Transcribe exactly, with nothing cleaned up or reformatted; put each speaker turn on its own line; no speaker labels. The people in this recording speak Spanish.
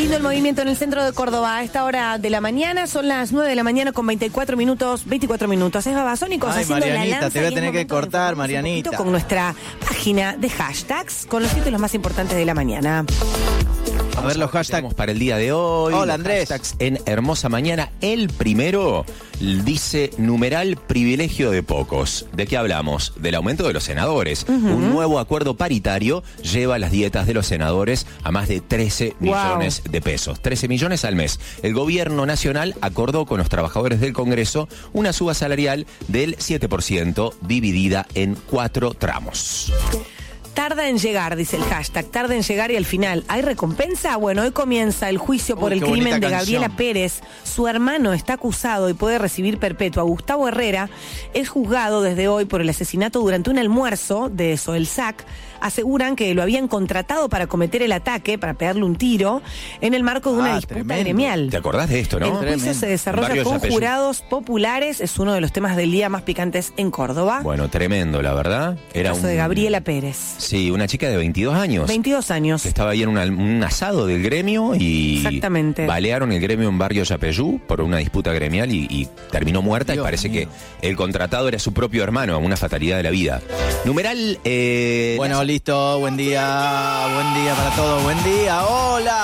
lindo el movimiento en el centro de Córdoba a esta hora de la mañana. Son las nueve de la mañana con veinticuatro minutos. veinticuatro minutos. Es Babasónicos
Ay,
haciendo
Marianita,
la lanza.
te voy a tener que cortar, Marianita.
Con nuestra página de hashtags con los títulos más importantes de la mañana.
A ver los hashtags
para el día de hoy.
Hola,
los
Andrés.
Hashtags en Hermosa Mañana. El primero dice numeral privilegio de pocos. ¿De qué hablamos? Del aumento de los senadores. Uh-huh. Un nuevo acuerdo paritario lleva las dietas de los senadores a más de trece
Wow.
millones de pesos. trece millones al mes. El gobierno nacional acordó con los trabajadores del Congreso una suba salarial del siete por ciento dividida en cuatro tramos.
Tarda en llegar, dice el hashtag, tarda en llegar y al final, ¿hay recompensa? Bueno, hoy comienza el juicio por
Uy,
el
qué
crimen de
bonita
Gabriela
canción.
Pérez. Su hermano está acusado y puede recibir perpetua. Gustavo Herrera es juzgado desde hoy por el asesinato durante un almuerzo de Soelsac. Aseguran que lo habían contratado para cometer el ataque, para pegarle un tiro, en el marco de una
Ah,
disputa
tremendo.
gremial.
¿Te acordás de esto,
El
no?
juicio
Tremendo.
se desarrolla
Barrio
con
Yapeyú.
jurados populares. Es uno de los temas del día más picantes en Córdoba.
Bueno, tremendo, la verdad. Era
el caso
un...
de Gabriela Pérez.
Sí, una chica de veintidós años.
veintidós años.
Que estaba ahí en una- un asado del gremio y
Exactamente.
balearon el gremio en Barrio Yapeyú por una disputa gremial y, y terminó muerta.
Dios
y parece
mío.
que el contratado era su propio hermano, una fatalidad de la vida. Numeral... Eh,
Bueno, listo, buen día, buen día para todos, buen día, hola.